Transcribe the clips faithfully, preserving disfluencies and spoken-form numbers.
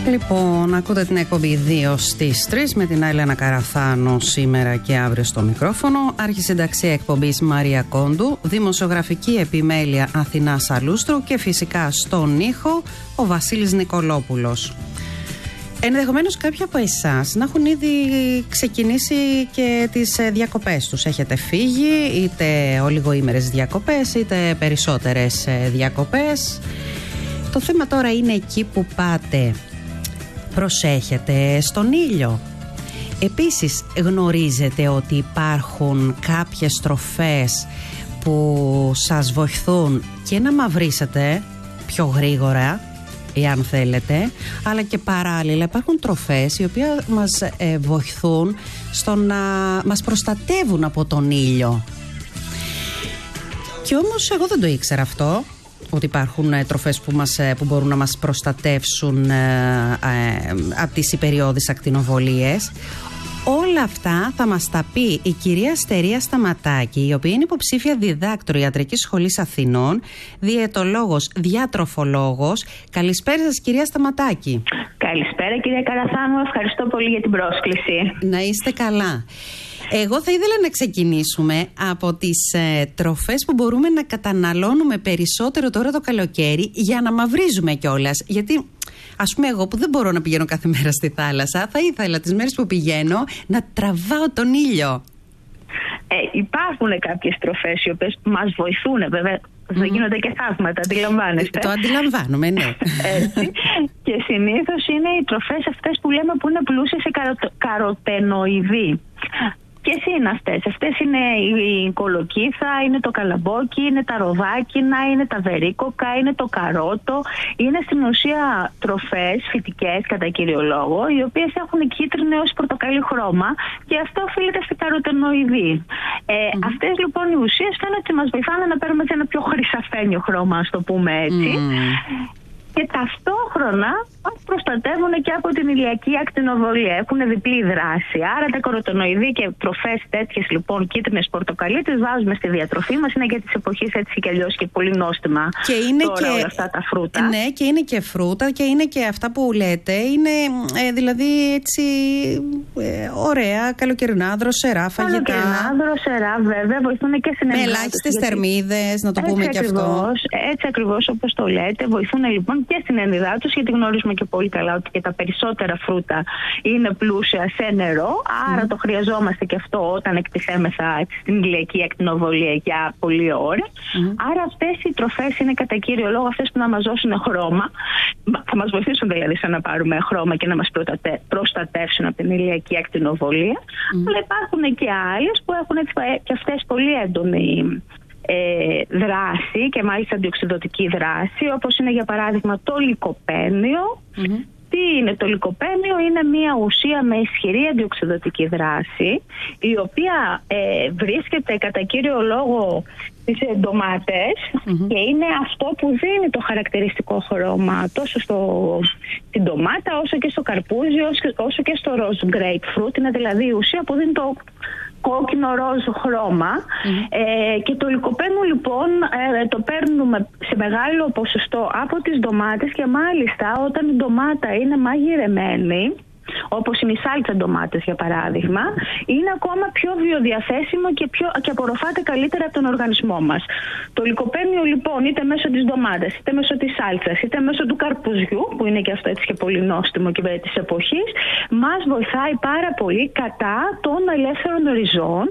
Λοιπόν, ακούτε την εκπομπή δύο στις τρεις με την Άιλενα Καραθάνου σήμερα και αύριο στο μικρόφωνο. Αρχισυνταξία εκπομπής Μαρία Κόντου, δημοσιογραφική επιμέλεια Αθηνά Σαλούστρου και φυσικά στον ήχο ο Βασίλης Νικολόπουλος. Ενδεχομένως κάποιοι από εσάς να έχουν ήδη ξεκινήσει και τις διακοπές τους. Έχετε φύγει είτε ολιγοήμερες διακοπές είτε περισσότερες διακοπές. Το θέμα τώρα είναι εκεί που πάτε. Προσέχετε στον ήλιο. Επίσης γνωρίζετε ότι υπάρχουν κάποιες τροφές που σας βοηθούν και να μαυρίσετε πιο γρήγορα, εάν θέλετε, αλλά και παράλληλα υπάρχουν τροφές οι οποίες μας ε, βοηθούν στο να μας προστατεύουν από τον ήλιο. Και όμως εγώ δεν το ήξερα αυτό, ότι υπάρχουν ε, τροφές που, μας, ε, που μπορούν να μας προστατεύσουν ε, ε, από τις υπεριώδεις ακτινοβολίες. Όλα αυτά θα μας τα πει η κυρία Στερία Σταματάκη, η οποία είναι υποψήφια διδάκτρο Ιατρικής Σχολής Αθηνών, διαιτολόγος, διατροφολόγος. Καλησπέρα σας, κυρία Σταματάκη. Καλησπέρα, κυρία Καραθάνου. Ευχαριστώ πολύ για την πρόσκληση. Να είστε καλά. Εγώ θα ήθελα να ξεκινήσουμε από τις ε, τροφές που μπορούμε να καταναλώνουμε περισσότερο τώρα το καλοκαίρι για να μαυρίζουμε κιόλας. Γιατί, ας πούμε, εγώ που δεν μπορώ να πηγαίνω κάθε μέρα στη θάλασσα, θα ήθελα τις μέρες που πηγαίνω να τραβάω τον ήλιο. Ε, υπάρχουν κάποιες τροφές οι οποίες μας βοηθούν, βέβαια. Mm-hmm. Θα γίνονται και θαύματα, αντιλαμβάνεστε. Το αντιλαμβάνομαι, ναι. Έτσι. Και συνήθως είναι οι τροφές αυτές που λέμε που είναι πλούσιες σε καροτο, καροτενοειδή. Ποιες είναι αυτές? Αυτές είναι η κολοκύθα, είναι το καλαμπόκι, είναι τα ροδάκινα, είναι τα βερίκοκα, είναι το καρότο. Είναι στην ουσία τροφές φυτικές κατά κύριο λόγο, οι οποίες έχουν κίτρινο έως πορτοκαλί χρώμα και αυτό οφείλεται στην καροτενοειδή. Ε, mm. Αυτές λοιπόν οι ουσίες φαίνεται ότι μας βοηθάνε να παίρνουμε ένα πιο χρυσαφένιο χρώμα, ας το πούμε έτσι. Mm. Και ταυτόχρονα μας προστατεύουν και από την ηλιακή ακτινοβολία. Έχουν διπλή δράση. Άρα τα καροτενοειδή και τροφές τέτοιες λοιπόν κίτρινες πορτοκαλί τις βάζουμε στη διατροφή μας. Είναι για τις εποχές έτσι και αλλιώς και πολύ νόστιμα και είναι τώρα και... όλα αυτά τα φρούτα. Ναι, και είναι και φρούτα και είναι και αυτά που λέτε. Είναι ε, δηλαδή έτσι ε, ωραία, καλοκαιρινά, δροσερά φαγητά. Καλοκαιρινά, δροσερά βέβαια, βοηθούν και στην ενυδάτωση. Με ελάχιστες θερμίδες, να το έτσι πούμε και αυτό. Έτσι ακριβώς όπως το λέτε, βοηθούν λοιπόν και στην ενυδάτωση, γιατί γνωρίζουμε και πολύ καλά ότι και τα περισσότερα φρούτα είναι πλούσια σε νερό, άρα mm. το χρειαζόμαστε και αυτό όταν εκτιθέμεθα στην ηλιακή ακτινοβολία για πολλή ώρα. Mm. Άρα αυτές οι τροφές είναι κατά κύριο λόγο αυτές που να μας δώσουν χρώμα, θα μας βοηθήσουν δηλαδή σε να πάρουμε χρώμα και να μας προστατεύσουν από την ηλιακή ακτινοβολία, mm. αλλά υπάρχουν και άλλες που έχουν και αυτές πολύ έντονη Ε, δράση και μάλιστα αντιοξειδωτική δράση, όπως είναι για παράδειγμα το λικοπένιο. Mm-hmm. Τι είναι το λικοπένιο? Είναι μια ουσία με ισχυρή αντιοξειδωτική δράση, η οποία ε, βρίσκεται κατά κύριο λόγο στις ντομάτες mm-hmm. και είναι αυτό που δίνει το χαρακτηριστικό χρώμα τόσο στο, στην ντομάτα όσο και στο καρπούζι όσο και στο ροζ grapefruit. Είναι δηλαδή η ουσία που δίνει το κόκκινο ροζ χρώμα. Mm. Ε, και το λικοπένιο λοιπόν ε, το παίρνουμε σε μεγάλο ποσοστό από τις ντομάτες και μάλιστα όταν η ντομάτα είναι μαγειρεμένη, όπως είναι οι σάλτσα ντομάτες για παράδειγμα, είναι ακόμα πιο βιοδιαθέσιμο και, πιο, και απορροφάται καλύτερα από τον οργανισμό μας. Το λικοπένιο λοιπόν είτε μέσω της ντομάτας, είτε μέσω της σάλτσας, είτε μέσω του καρπουζιού, που είναι και αυτό έτσι και πολύ νόστιμο και βέβαια της εποχής, μας βοηθάει πάρα πολύ κατά των ελεύθερων ριζών.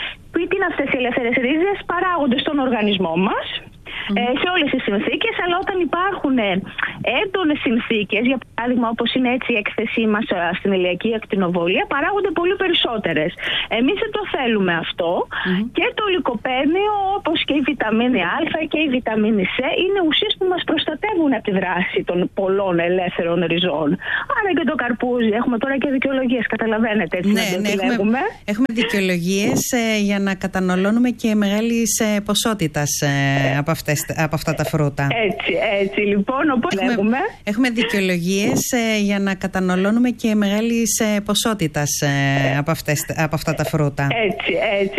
Τι είναι αυτές οι ελεύθερες ρίζες? Παράγονται στον οργανισμό μας. Mm. Ε, σε όλες τις συνθήκες, αλλά όταν υπάρχουν έντονες συνθήκες, για παράδειγμα όπως είναι έτσι η έκθεσή μας στην ηλιακή ακτινοβολία, παράγονται πολύ περισσότερες. Εμείς δεν το θέλουμε αυτό. Mm. Και το λικοπένιο, όπως και η βιταμίνη Α και η βιταμίνη Σ, είναι ουσίες που μας προστατεύουν από τη δράση των πολλών ελεύθερων ριζών. Άρα και το καρπούζι, έχουμε τώρα και δικαιολογίες, καταλαβαίνετε έτσι. Ναι, να το ναι, έχουμε, έχουμε δικαιολογίες ε, για να καταναλώνουμε και μεγάλης ε, ποσότητας ε, από αυτές. Από αυτά τα φρούτα. Έτσι, έτσι λοιπόν, όπως έχουμε, λέγουμε. Έχουμε δικαιολογίες ε, για να καταναλώνουμε και μεγάλης ε, ποσότητας ε, από, αυτές, από αυτά τα φρούτα. Έτσι, έτσι